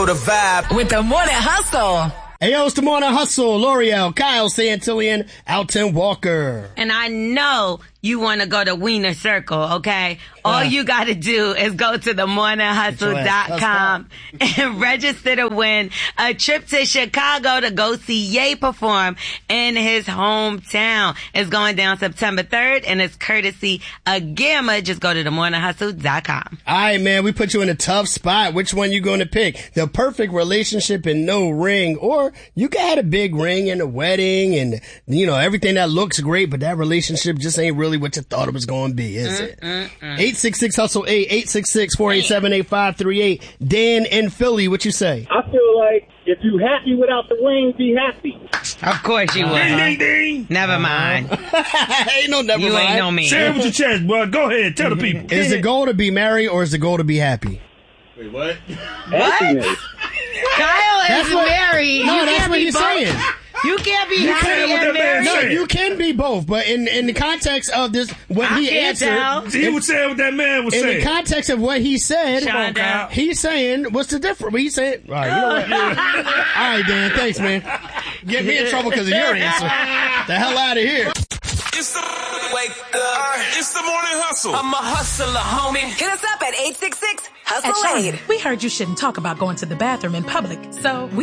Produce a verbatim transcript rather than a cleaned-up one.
the vibe. With the Morning Hustle. Hey, yo, it's the Morning Hustle. L'Oreal, Kyle Santillian, Alton Walker. And I know you want to go to Wiener Circle, okay? All uh, you got to do is go to the morning hustle dot com and register to win a trip to Chicago to go see Ye perform in his hometown. It's going down September third, and it's courtesy of Gamma. Just go to the morning hustle dot com. All right, man, we put you in a tough spot. Which one you going to pick? The perfect relationship and no ring, or you got a big ring and a wedding and, you know, everything that looks great, but that relationship just ain't really what you thought it was going to be, is it? eight six six hustle eight, eight six six, four eight seven, eight five three eight. Dan in Philly, what you say? I feel like if you happy without the ring, be happy. Of course you would. Ding, ding, ding. Never mind. Ain't no never you mind. You ain't no me. Say it with your chest, boy. Go ahead. Tell the people. Is the goal to be married or is the goal to be happy? Wait, what? What? Kyle that's is what, married. No, you that's can't what be he's both. saying. You can't be You happy can't and with that married. No, man. you can be both, but in, in the context of this, what I he can't answered, tell. He was saying what that man was in saying. the context of what he said, Sean down. he's saying, what's the difference? He's saying, all right, you know what? All right, Dan, thanks, man. Get me in trouble because of your answer. The hell out of here. It's the wake up. It's the morning hustle. I'm a hustler, homie. Hit us up at eight six six, At hustle eight. Charmin, we heard you shouldn't talk about going to the bathroom in public, so we